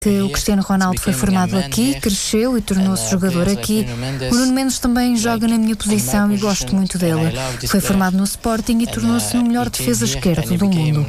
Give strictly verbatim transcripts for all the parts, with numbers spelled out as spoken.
que o Cristiano Ronaldo foi formado aqui, cresceu e tornou-se jogador aqui. O Nuno Mendes também joga na minha posição e gosto muito dele. Foi formado no Sporting e tornou-se o melhor defesa esquerdo do mundo.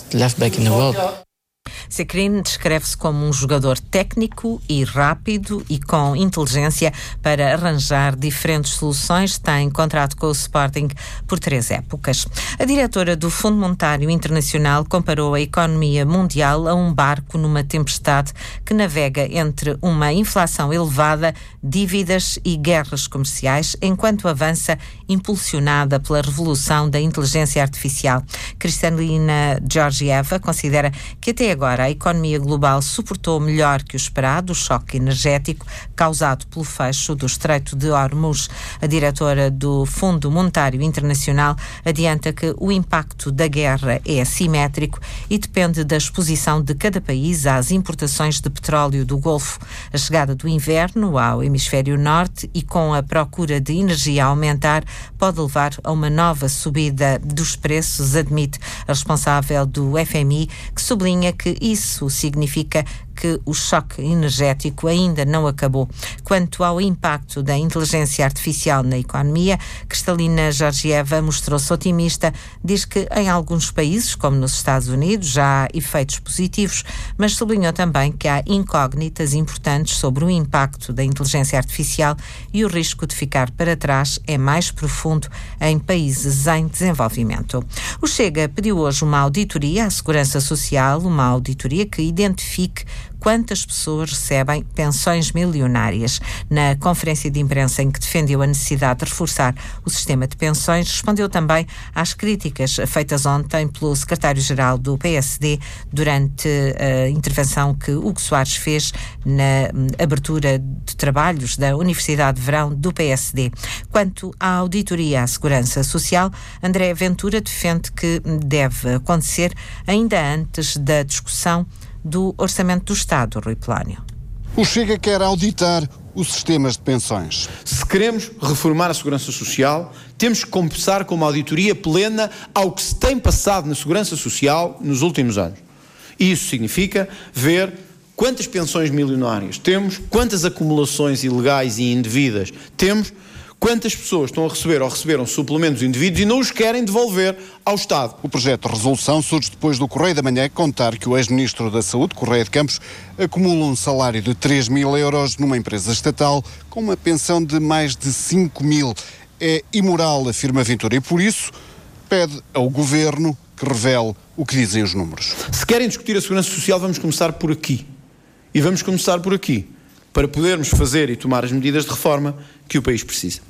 Sekrin descreve-se como um jogador técnico e rápido e com inteligência para arranjar diferentes soluções. Tem contrato com o Sporting por três épocas. A diretora do Fundo Monetário Internacional comparou a economia mundial a um barco numa tempestade que navega entre uma inflação elevada, dívidas e guerras comerciais, enquanto avança impulsionada pela revolução da inteligência artificial. Kristalina Georgieva considera que até agora a economia global suportou melhor que o esperado o choque energético causado pelo fecho do Estreito de Hormuz. A diretora do Fundo Monetário Internacional adianta que o impacto da guerra é assimétrico e depende da exposição de cada país às importações de petróleo do Golfo. A chegada do inverno ao hemisfério norte e com a procura de energia a aumentar pode levar a uma nova subida dos preços, admite a responsável do F M I, que sublinha que isso significa que o choque energético ainda não acabou. Quanto ao impacto da inteligência artificial na economia, Kristalina Georgieva mostrou-se otimista, diz que em alguns países, como nos Estados Unidos, já há efeitos positivos, mas sublinhou também que há incógnitas importantes sobre o impacto da inteligência artificial e o risco de ficar para trás é mais profundo em países em desenvolvimento. O Chega pediu hoje uma auditoria à Segurança Social, uma auditoria que identifique quantas pessoas recebem pensões milionárias. Na conferência de imprensa em que defendeu a necessidade de reforçar o sistema de pensões, respondeu também às críticas feitas ontem pelo secretário-geral do P S D durante a intervenção que Hugo Soares fez na abertura de trabalhos da Universidade de Verão do P S D. Quanto à auditoria à Segurança Social, André Ventura defende que deve acontecer ainda antes da discussão do Orçamento do Estado, Rui Polónio. O Chega quer auditar os sistemas de pensões. Se queremos reformar a Segurança Social, temos que começar com uma auditoria plena ao que se tem passado na Segurança Social nos últimos anos. E isso significa ver quantas pensões milionárias temos, quantas acumulações ilegais e indevidas temos, quantas pessoas estão a receber ou receberam suplementos indevidos e não os querem devolver ao Estado. O projeto de resolução surge depois do Correio da Manhã contar que o ex-ministro da Saúde, Correia de Campos, acumula um salário de três mil euros numa empresa estatal com uma pensão de mais de cinco mil. É imoral, afirma Ventura, e por isso pede ao Governo que revele o que dizem os números. Se querem discutir a Segurança Social, vamos começar por aqui. E vamos começar por aqui, para podermos fazer e tomar as medidas de reforma que o país precisa.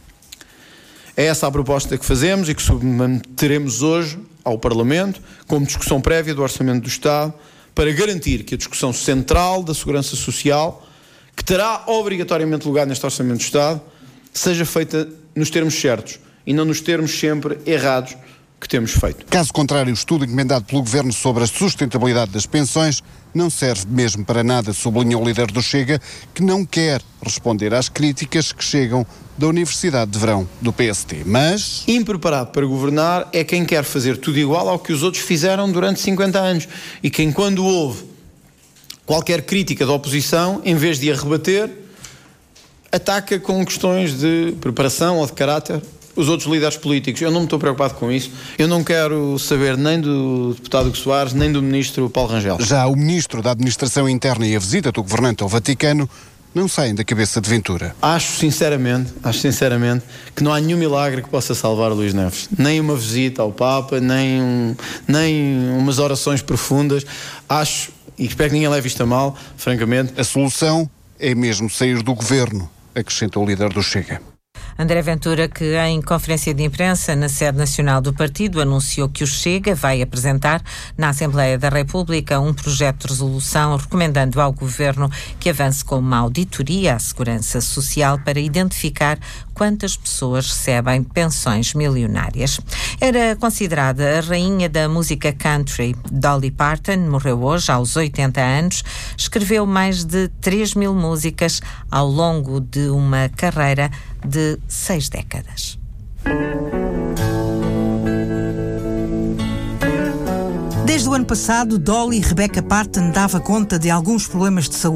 É essa a proposta que fazemos e que submeteremos hoje ao Parlamento como discussão prévia do Orçamento do Estado para garantir que a discussão central da Segurança Social, que terá obrigatoriamente lugar neste Orçamento do Estado, seja feita nos termos certos e não nos termos sempre errados que temos feito. Caso contrário, o estudo encomendado pelo Governo sobre a sustentabilidade das pensões não serve mesmo para nada, sublinha o líder do Chega, que não quer responder às críticas que chegam da Universidade de Verão do P S D. Mas... impreparado para governar é quem quer fazer tudo igual ao que os outros fizeram durante cinquenta anos e quem, quando houve qualquer crítica da oposição, em vez de a rebater, ataca com questões de preparação ou de caráter os outros líderes políticos. Eu não me estou preocupado com isso. Eu não quero saber nem do deputado Hugo Soares, nem do ministro Paulo Rangel. Já o ministro da Administração Interna e a visita do governante ao Vaticano não saem da cabeça de Ventura. Acho sinceramente, acho sinceramente que não há nenhum milagre que possa salvar Luís Neves. Nem uma visita ao Papa, nem, um, nem umas orações profundas. Acho, e espero que ninguém leve isto a mal, francamente. A solução é mesmo sair do governo, acrescenta o líder do Chega. André Ventura, que em conferência de imprensa na sede nacional do partido anunciou que o Chega vai apresentar na Assembleia da República um projeto de resolução recomendando ao Governo que avance com uma auditoria à Segurança Social para identificar quantas pessoas recebem pensões milionárias. Era considerada a rainha da música country. Dolly Parton morreu hoje aos oitenta anos. Escreveu mais de três mil músicas ao longo de uma carreira de seis décadas. Desde o ano passado, Dolly Rebecca Parton dava conta de alguns problemas de saúde.